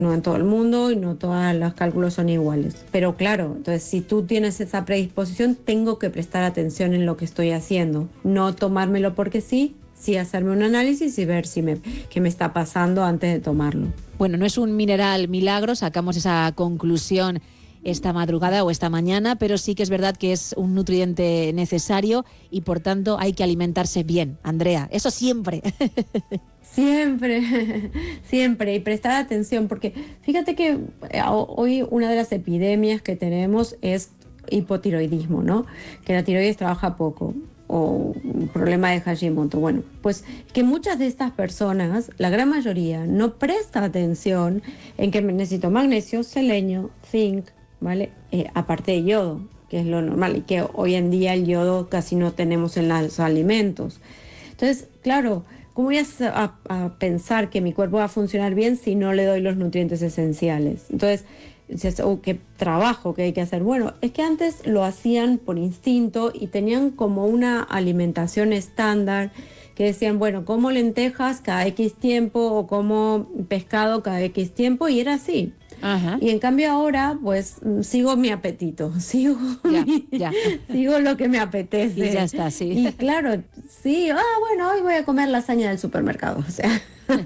no en todo el mundo y no todos los cálculos son iguales. Pero claro, entonces si tú tienes esa predisposición, tengo que prestar atención en lo que estoy haciendo. No tomármelo porque sí hacerme un análisis y ver qué me está pasando antes de tomarlo. Bueno, no es un mineral milagro, sacamos esa conclusión esta madrugada o esta mañana, pero sí que es verdad que es un nutriente necesario y por tanto hay que alimentarse bien, Andrea, eso siempre. Siempre, siempre, y prestar atención, porque fíjate que hoy una de las epidemias que tenemos es hipotiroidismo, ¿no? Que la tiroides trabaja poco, o un problema de Hashimoto. Bueno, pues que muchas de estas personas, la gran mayoría, no presta atención en que necesito magnesio, selenio, zinc, ¿vale? Aparte de yodo, que es lo normal, y que hoy en día el yodo casi no tenemos en los alimentos. Entonces, claro, ¿cómo voy a pensar que mi cuerpo va a funcionar bien si no le doy los nutrientes esenciales? Entonces, ¿qué trabajo que hay que hacer? Bueno, es que antes lo hacían por instinto y tenían como una alimentación estándar que decían, bueno, como lentejas cada X tiempo o como pescado cada X tiempo, y era así. Ajá. Y en cambio ahora, pues, sigo mi apetito, sigo lo que me apetece. Y ya está, sí. Y claro, sí, bueno, hoy voy a comer lasaña del supermercado, o sea.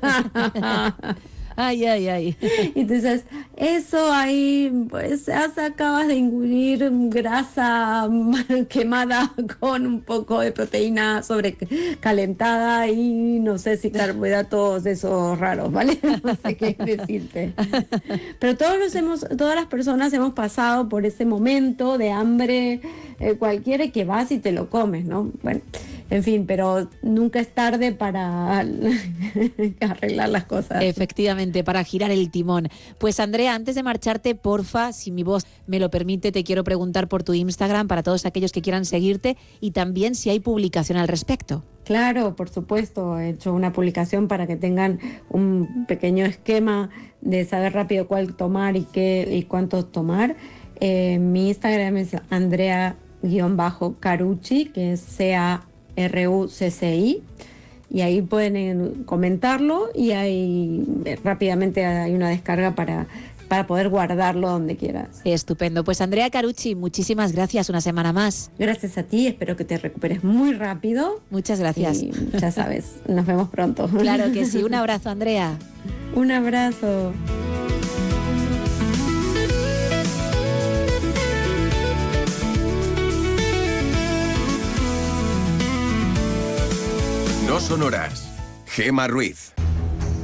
Ay. Entonces, eso ahí, pues, acabas de ingüir grasa quemada con un poco de proteína sobrecalentada y no sé si carbohidratos esos raros, ¿vale? No sé qué decirte. Pero todas las personas hemos pasado por ese momento de hambre cualquiera que vas y te lo comes, ¿no? Bueno, en fin, pero nunca es tarde para arreglar las cosas. Efectivamente, para girar el timón. Pues Andrea, antes de marcharte, porfa, si mi voz me lo permite, te quiero preguntar por tu Instagram para todos aquellos que quieran seguirte y también si hay publicación al respecto. Claro, por supuesto, he hecho una publicación para que tengan un pequeño esquema de saber rápido cuál tomar y cuánto tomar. Mi Instagram es Andrea_Carucci, que es CARUCCI, y ahí pueden comentarlo y ahí rápidamente hay una descarga para poder guardarlo donde quieras. Estupendo. Pues Andrea Carucci, muchísimas gracias una semana más. Gracias a ti, espero que te recuperes muy rápido. Muchas gracias. Y ya sabes, nos vemos pronto. Claro que sí. Un abrazo, Andrea. Un abrazo. No son horas. Gema Ruiz.